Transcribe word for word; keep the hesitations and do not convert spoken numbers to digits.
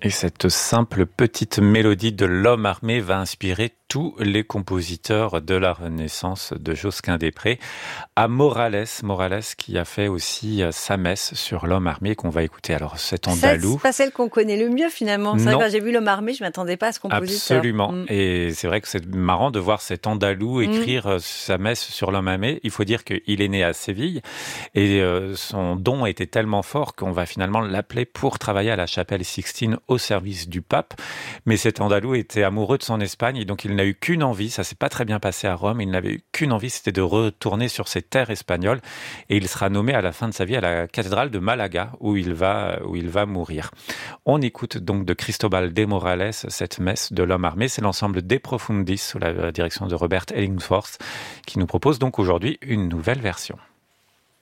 Et cette simple petite mélodie de l'homme armé va inspirer tous les compositeurs de la Renaissance, de Josquin-des-Prés à Morales, Morales qui a fait aussi sa messe sur l'homme armé qu'on va écouter. Alors cet andalou... C'est pas celle qu'on connaît le mieux finalement. C'est non. vrai que quand j'ai vu l'homme armé, je m'attendais pas à ce compositeur. Absolument. Mm. Et c'est vrai que c'est marrant de voir cet andalou écrire mm. sa messe sur l'homme armé. Il faut dire qu'il est né à Séville et euh, son don était tellement fort qu'on va finalement l'appeler pour travailler à la chapelle Sixtine au service du pape. Mais cet andalou était amoureux de son Espagne et donc il n'a eu qu'une envie, ça s'est pas très bien passé à Rome, il n'avait eu qu'une envie, c'était de retourner sur ses terres espagnoles et il sera nommé à la fin de sa vie à la cathédrale de Malaga où il va, où il va mourir. On écoute donc de Cristobal de Morales cette messe de l'homme armé, c'est l'ensemble De Profundis sous la direction de Robert Ellingworth qui nous propose donc aujourd'hui une nouvelle version.